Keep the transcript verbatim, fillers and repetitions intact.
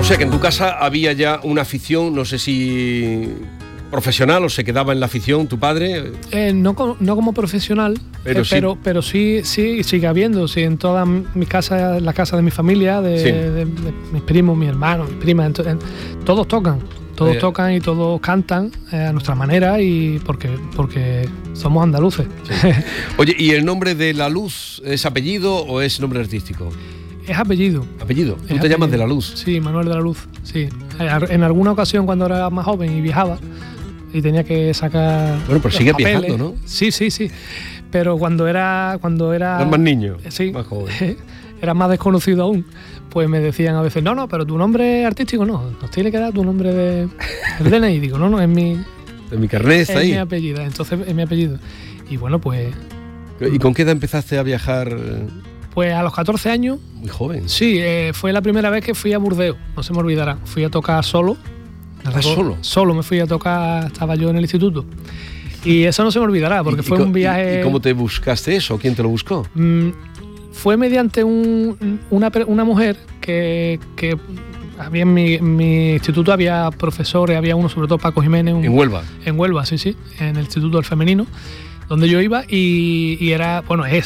O sea que en tu casa había ya una afición, no sé si profesional o se quedaba en la afición tu padre. Eh, no, co- no como profesional, Pero eh, sí. pero, pero sí, sí sigue habiendo, sí, en todas mis casas, la casa de mi familia, de, Sí. de- de mis primos, mis hermanos, mis primas, ento- en- todos tocan, todos Eh. tocan y todos cantan eh, a nuestra manera y porque, porque somos andaluces. Oye, ¿y el nombre de La Luz es apellido o es nombre artístico? Es apellido. Apellido. Tú Es te apellido. llamas de La Luz. Sí, Manuel de la Luz, sí. En alguna ocasión cuando era más joven y viajaba y tenía que sacar Bueno, pero los sigues papeles. viajando, ¿no? Sí, sí, sí. Pero cuando era cuando era Eras más niño, sí, más joven. era más desconocido aún, pues me decían a veces, no, no, pero tu nombre artístico no, nos tiene que dar tu nombre de el D N I. Digo, no, no, es mi, De mi carnet está es ahí. mi apellido, entonces es mi apellido. Y bueno, pues, ¿Y con qué edad empezaste a viajar? pues a los catorce años, Muy joven. sí, eh, fue la primera vez que fui a Burdeos, no se me olvidará. Fui a tocar solo. ¿Ah, solo? Solo me fui a tocar, estaba yo en el instituto. Y eso no se me olvidará, porque ¿Y- fue y, un co- viaje... ¿Y, y cómo te buscaste eso? ¿Quién te lo buscó? Mm, fue mediante un- una, per- una mujer que, que había en mi, en mi instituto, había profesores, había uno, sobre todo Paco Jiménez, un- En Huelva. en Huelva, sí, sí, en el Instituto del Femenino, donde yo iba, y, y era, bueno, es